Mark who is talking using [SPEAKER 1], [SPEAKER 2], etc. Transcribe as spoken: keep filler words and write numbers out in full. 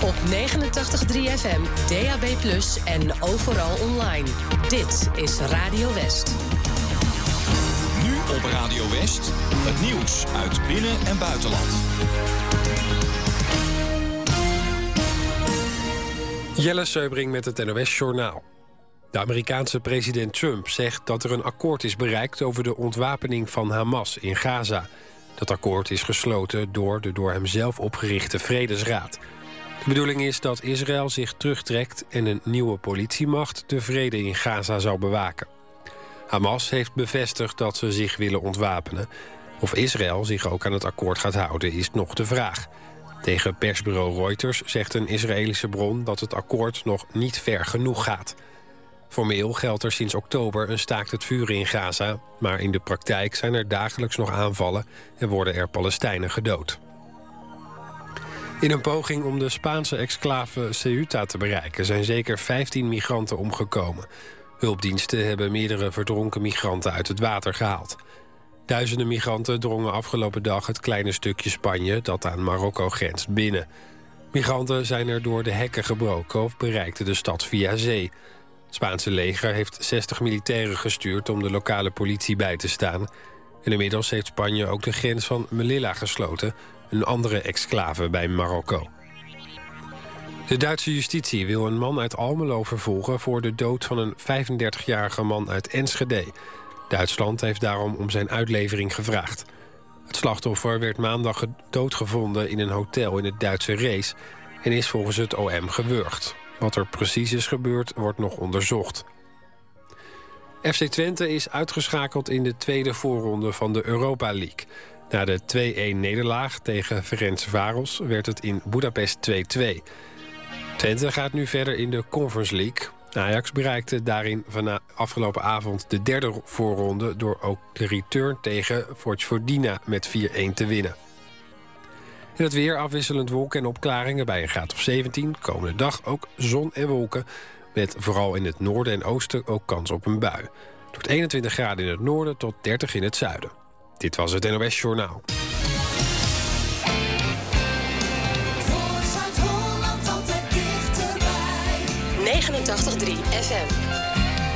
[SPEAKER 1] Op negenentachtig komma drie F M, D A B plus, en overal online. Dit is Radio West.
[SPEAKER 2] Nu op Radio West, het nieuws uit binnen- en buitenland.
[SPEAKER 3] Jelle Seubring met het N O S-journaal. De Amerikaanse president Trump zegt dat er een akkoord is bereikt over de ontwapening van Hamas in Gaza. Dat akkoord is gesloten door de door hem zelf opgerichte Vredesraad. De bedoeling is dat Israël zich terugtrekt en een nieuwe politiemacht de vrede in Gaza zou bewaken. Hamas heeft bevestigd dat ze zich willen ontwapenen. Of Israël zich ook aan het akkoord gaat houden is nog de vraag. Tegen persbureau Reuters zegt een Israëlische bron dat het akkoord nog niet ver genoeg gaat. Formeel geldt er sinds oktober een staakt het vuren in Gaza, maar in de praktijk zijn er dagelijks nog aanvallen en worden er Palestijnen gedood. In een poging om de Spaanse exclave Ceuta te bereiken zijn zeker vijftien migranten omgekomen. Hulpdiensten hebben meerdere verdronken migranten uit het water gehaald. Duizenden migranten drongen afgelopen dag het kleine stukje Spanje dat aan Marokko grenst binnen. Migranten zijn er door de hekken gebroken of bereikten de stad via zee. Het Spaanse leger heeft zestig militairen gestuurd om de lokale politie bij te staan. En inmiddels heeft Spanje ook de grens van Melilla gesloten, een andere exclave bij Marokko. De Duitse justitie wil een man uit Almelo vervolgen voor de dood van een vijfendertigjarige man uit Enschede. Duitsland heeft daarom om zijn uitlevering gevraagd. Het slachtoffer werd maandag doodgevonden in een hotel in het Duitse Rees en is volgens het O M gewurgd. Wat er precies is gebeurd, wordt nog onderzocht. F C Twente is uitgeschakeld in de tweede voorronde van de Europa League. Na de twee-een nederlaag tegen Ferencváros werd het in Budapest twee-twee. Twente gaat nu verder in de Conference League. Ajax bereikte daarin van afgelopen avond de derde voorronde door ook de return tegen Vojvodina met vier-een te winnen. In het weer afwisselend wolken en opklaringen bij een graad of zeventien. Komende dag ook zon en wolken, met vooral in het noorden en oosten ook kans op een bui. Het wordt eenentwintig graden in het noorden tot dertig in het zuiden. Dit was het N O S-journaal.
[SPEAKER 1] negenentachtig komma drie F M.